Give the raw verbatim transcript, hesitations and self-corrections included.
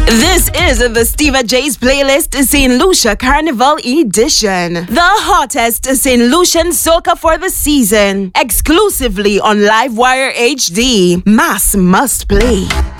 This is the Steva J's playlist, Saint Lucia Carnival Edition. The hottest Saint Lucian soca for the season. Exclusively on Livewire H D. Mass must play.